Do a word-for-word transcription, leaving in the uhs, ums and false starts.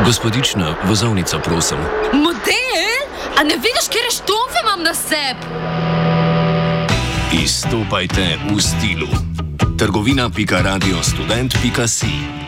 Gospodična, vozovnica, prosim. Model? A ne vidiš, kje štomfe imam na sebi? Izstopajte v stilu. trgovina pika radio student pika si